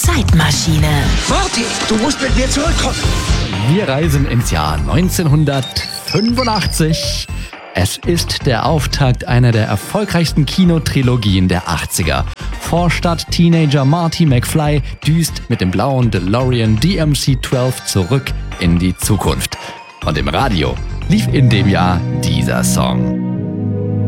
Zeitmaschine. Marty, du musst mit mir zurückkommen. Wir reisen ins Jahr 1985. Es ist der Auftakt einer der erfolgreichsten Kinotrilogien der 80er. Vorstadt-Teenager Marty McFly düst mit dem blauen DeLorean DMC-12 zurück in die Zukunft. Und im Radio lief in dem Jahr dieser Song.